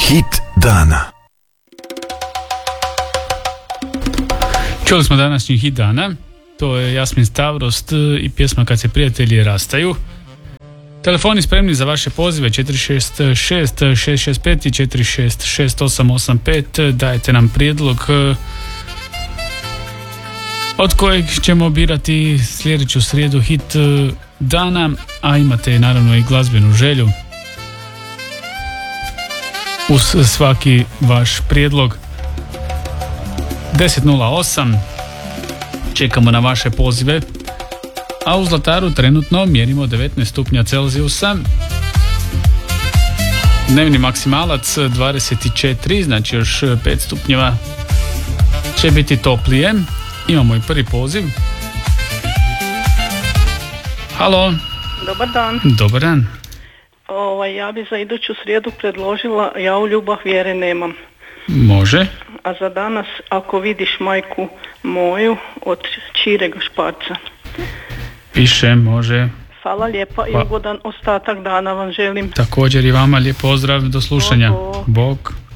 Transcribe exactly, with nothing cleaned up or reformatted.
Hit dana. Čuli smo današnji hit dana. To je Jasmin Stavrost i pjesma Kad se prijatelji rastaju. Telefoni spremni za vaše pozive četiri šest šest šest šest pet i četiri šest šest osam osam pet. Dajte nam prijedlog od kojeg ćemo birati sljedeću srijedu hit dana, a imate naravno i glazbenu želju uz svaki vaš prijedlog. Deset nula osam čekamo na vaše pozive, a u Zlataru trenutno mjerimo devetnaest stupnja Celzijusa. Dnevni maksimalac dvadeset četiri, znači još pet stupnjeva će biti toplije. Imamo i prvi poziv. Halo. Dobar dan. Dobar dan. Ovaj, ja bi za iduću srijedu predložila Ja u ljubav vjere nemam. Može. A za danas Ako vidiš majku moju od Čireg Šparca. Piše, može. Hvala lijepa pa. I ugodan ostatak dana vam želim. Također i vama lijep pozdrav, do slušanja. Bog. Bog.